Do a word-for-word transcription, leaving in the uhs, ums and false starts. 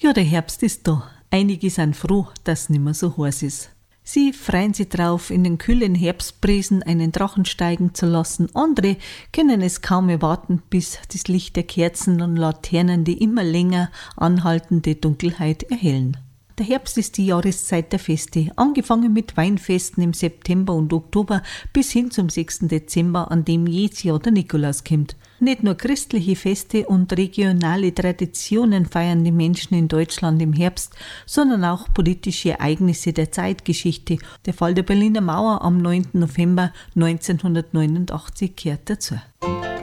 Ja, der Herbst ist da. Einige sind froh, dass es nicht mehr so heiß ist. Sie freuen sich drauf, in den kühlen Herbstbrisen einen Drachen steigen zu lassen. Andere können es kaum erwarten, bis das Licht der Kerzen und Laternen die immer länger anhaltende Dunkelheit erhellen. Der Herbst ist die Jahreszeit der Feste, angefangen mit Weinfesten im September und Oktober bis hin zum sechsten Dezember, an dem jedes Jahr der Nikolaus kommt. Nicht nur christliche Feste und regionale Traditionen feiern die Menschen in Deutschland im Herbst, sondern auch politische Ereignisse der Zeitgeschichte. Der Fall der Berliner Mauer am neunten November neunzehnhundertneunundachtzig gehört dazu.